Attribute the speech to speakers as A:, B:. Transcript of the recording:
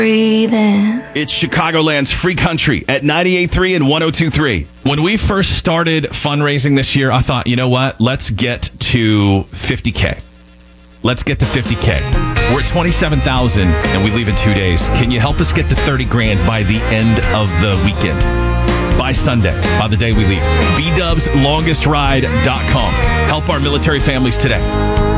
A: Breathing.
B: It's Chicagoland's free country at 98.3 and 102.3. When we first started fundraising this year, I thought, you know what? Let's get to 50K. Let's get to 50K. We're at 27,000 and we leave in 2 days. Can you help us get to 30 grand by the end of the weekend? By Sunday, by the day we leave. BDubsLongestRide.com. Help our military families today.